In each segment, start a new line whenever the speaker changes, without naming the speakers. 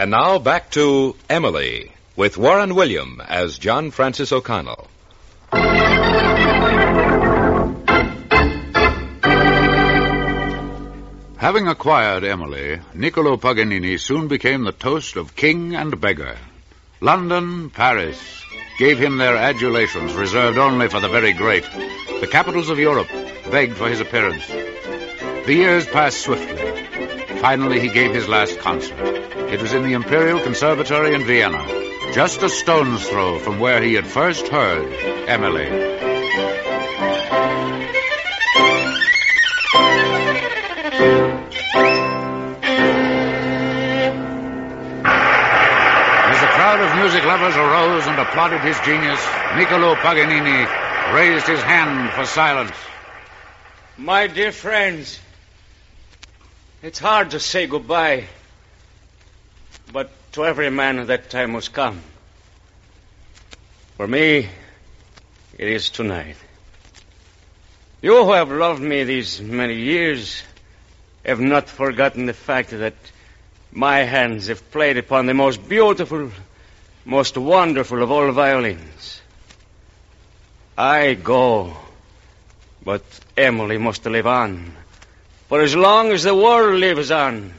And now back to Emily, with Warren William as John Francis O'Connell.
Having acquired Emily, Niccolo Paganini soon became the toast of king and beggar. London, Paris gave him their adulations reserved only for the very great. The capitals of Europe begged for his appearance. The years passed swiftly. Finally, he gave his last concert. It was in the Imperial Conservatory in Vienna, just a stone's throw from where he had first heard Emily. As the crowd of music lovers arose and applauded his genius, Niccolo Paganini raised his hand for silence.
My dear friends, it's hard to say goodbye, but to every man that time must come. For me, it is tonight. You who have loved me these many years have not forgotten the fact that my hands have played upon the most beautiful, most wonderful of all violins. I go, but Emily must live on, for as long as the world lives on.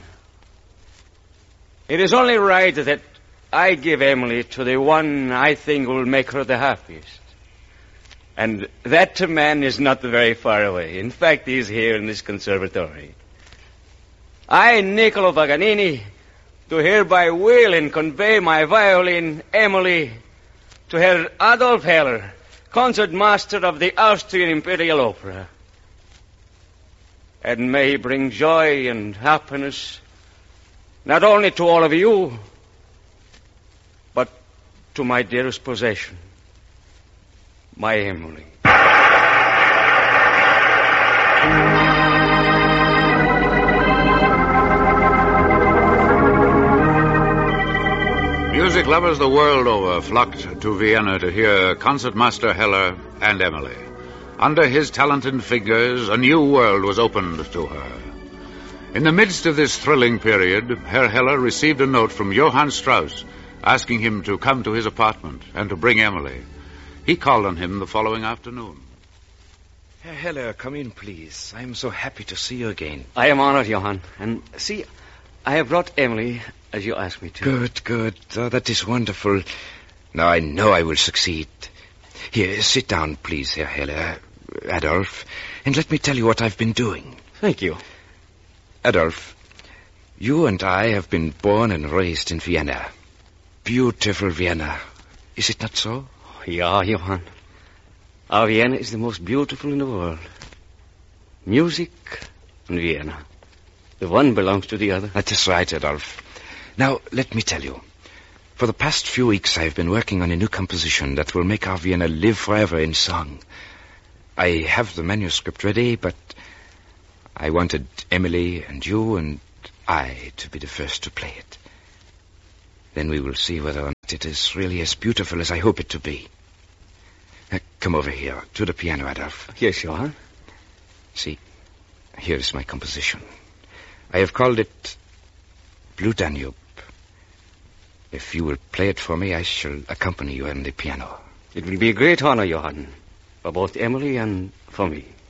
It is only right that I give Emily to the one I think will make her the happiest. And that man is not very far away. In fact, he is here in this conservatory. I, Niccolo Paganini, do hereby will and convey my violin, Emily, to Herr Adolf Heller, concertmaster of the Austrian Imperial Opera. And may he bring joy and happiness not only to all of you, but to my dearest possession, my Emily.
Music lovers the world over flocked to Vienna to hear Concertmaster Heller and Emily. Under his talented fingers, a new world was opened to her. In the midst of this thrilling period, Herr Heller received a note from Johann Strauss asking him to come to his apartment and to bring Emily. He called on him the following afternoon.
Herr Heller, come in, please. I am so happy to see you again.
I am honored, Johann. And see, I have brought Emily as you asked me to.
Good, good. Oh, that is wonderful. Now I know I will succeed. Here, sit down, please, Herr Heller. Adolf, and let me tell you what I've been doing.
Thank you.
Adolf, you and I have been born and raised in Vienna. Beautiful Vienna. Is it not so?
Yeah, Johann. Our Vienna is the most beautiful in the world. Music and Vienna. The one belongs to the other.
That is right, Adolf. Now, let me tell you. For the past few weeks, I've been working on a new composition that will make our Vienna live forever in song. I have the manuscript ready, but I wanted Emily and you and I to be the first to play it. Then we will see whether or not it is really as beautiful as I hope it to be. Come over here, to the piano, Adolf.
Yes, Johann.
See, here is my composition. I have called it Blue Danube. If you will play it for me, I shall accompany you on the piano.
It will be a great honor, Johann, for both Emily and for me.